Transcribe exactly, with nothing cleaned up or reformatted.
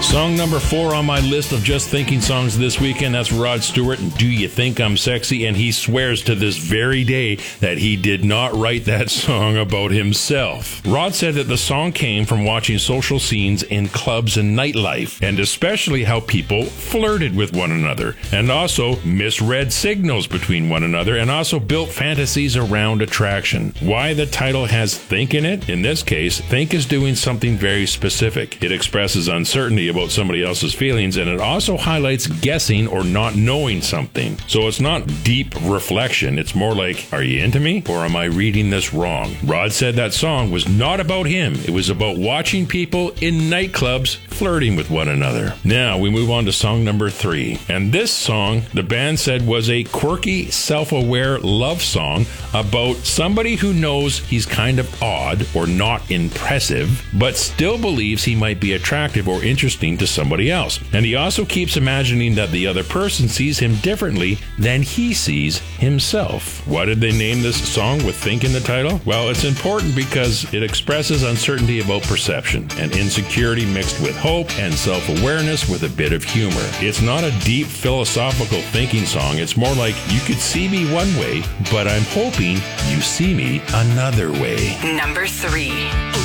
Song number four on my list of Just Thinking songs this weekend, that's Rod Stewart, and Do You Think I'm Sexy? And he swears to this very day that he did not write that song about himself. Rod said that the song came from watching social scenes in clubs and nightlife, and especially how people flirted with one another, and also misread signals between one another, and also built fantasies around attraction. Why the title has think in it? In this case, think is doing something very specific. It expresses uncertainty about somebody else's feelings, and it also highlights guessing or not knowing something. So it's not deep reflection. It's more like, are you into me or am I reading this wrong? Rod said that song was not about him. It was about watching people in nightclubs flirting with one another. Now we move on to song number three. And this song, the band said, was a quirky, self-aware love song about somebody who knows he's kind of odd or not impressive, but still believes he might be attractive or interesting to somebody else. And he also keeps imagining that the other person sees him differently than he sees himself. Why did they name this song with think in the title? Well, it's important because it expresses uncertainty about perception and insecurity mixed with hope and self-awareness with a bit of humor. It's not a deep philosophical thinking song. It's more like, you could see me one way, but I'm hoping you see me another way. Number three.